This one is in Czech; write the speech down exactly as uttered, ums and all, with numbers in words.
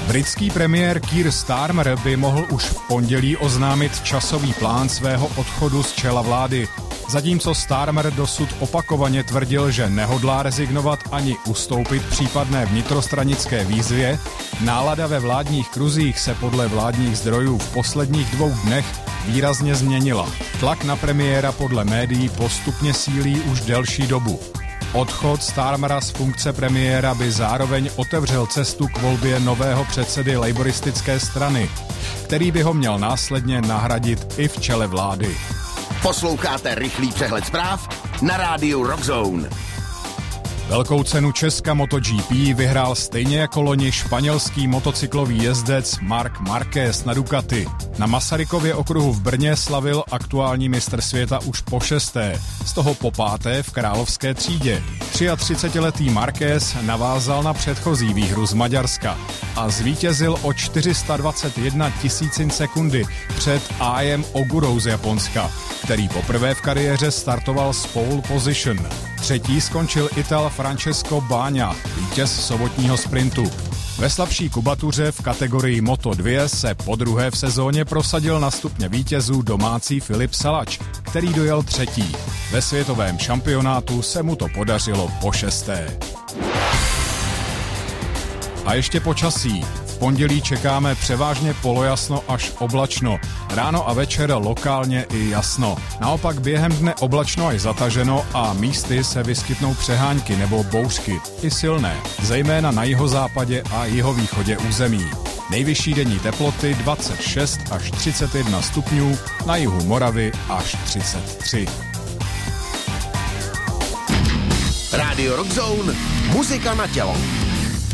Britský premiér Keir Starmer by mohl už v pondělí oznámit časový plán svého odchodu z čela vlády. Zatímco Starmer dosud opakovaně tvrdil, že nehodlá rezignovat ani ustoupit případné vnitrostranické výzvě, nálada ve vládních kruzích se podle vládních zdrojů v posledních dvou dnech výrazně změnila. Tlak na premiéra podle médií postupně sílí už delší dobu. Odchod Starmera z funkce premiéra by zároveň otevřel cestu k volbě nového předsedy laboristické strany, který by ho měl následně nahradit i v čele vlády. Posloucháte rychlý přehled zpráv na rádiu Rockzone. Velkou cenu Česka MotoGP vyhrál stejně jako loni španělský motocyklový jezdec Marc Márquez na Ducati. Na Masarykově okruhu v Brně slavil aktuální mistr světa už po šesté, z toho po páté v královské třídě. třiatřicetiletý Márquez navázal na předchozí výhru z Maďarska a zvítězil o čtyři sta dvacet jedna tisícin sekundy před Aiem Ogurou z Japonska, který poprvé v kariéře startoval z pole position. Třetí skončil Ital Francesco Bagna, vítěz sobotního sprintu. Ve slabší kubatuře v kategorii Moto dva se podruhé v sezóně prosadil na stupně vítězů domácí Filip Salač, který dojel třetí. Ve světovém šampionátu se mu to podařilo po šesté. A ještě počasí. V pondělí čekáme převážně polojasno až oblačno. Ráno a večer lokálně i jasno. Naopak během dne oblačno až zataženo a místy se vyskytnou přehánky nebo bouřky. I silné, zejména na jihozápadě a jihovýchodě území. Nejvyšší denní teploty dvacet šest až třicet jedna stupňů, na jihu Moravy až třicet tři. Rádio Rockzone, muzika na tělo.